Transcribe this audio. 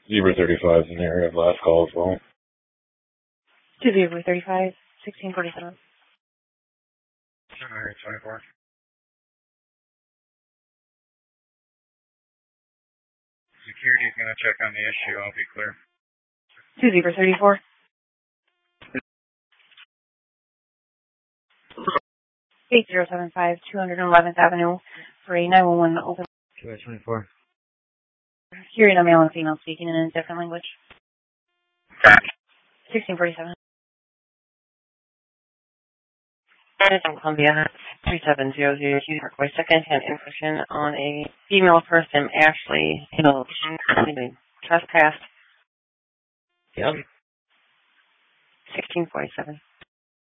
Zebra 35 is in the area of last call as well. 2 Zebra 35, 1647. Alright, 24. Security's going to check on the issue. I'll be clear. 2 Zebra 34. 8075 211th Avenue for a 911 open. 224. Hearing a male and female speaking in a different language. 1647. From Columbia, 37002 Parkway, second-hand information on a female person, Ashley Hill, trespassed. Yep. 1647.